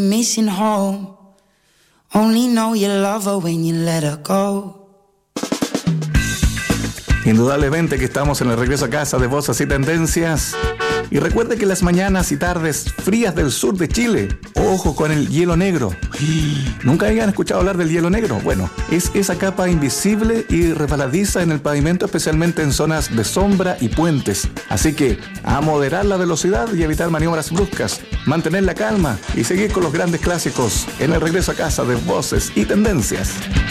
Missing home. Only know you love her when you let her go. Indudablemente que estamos en el regreso a casa de Voces y Tendencias. Y recuerde que las mañanas y tardes frías del sur de Chile, ojo con el hielo negro. ¿Nunca habían escuchado hablar del hielo negro? Bueno, es esa capa invisible y resbaladiza en el pavimento, especialmente en zonas de sombra y puentes. Así que a moderar la velocidad y evitar maniobras bruscas, mantener la calma y seguir con los grandes clásicos en el regreso a casa de Voces y Tendencias.